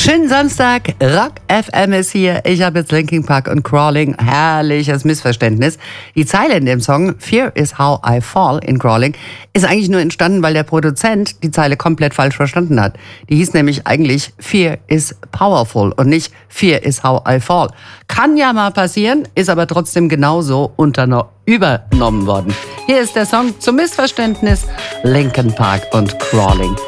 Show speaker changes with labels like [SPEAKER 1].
[SPEAKER 1] Schönen Samstag, Rock FM ist hier. Ich habe jetzt Linkin Park und Crawling. Herrliches Missverständnis. Die Zeile in dem Song, Fear is how I fall in Crawling, ist eigentlich nur entstanden, weil der Produzent die Zeile komplett falsch verstanden hat. Die hieß nämlich eigentlich Fear is powerful und nicht Fear is how I fall. Kann ja mal passieren, ist aber trotzdem genauso übernommen worden. Hier ist der Song zum Missverständnis, Linkin Park und Crawling.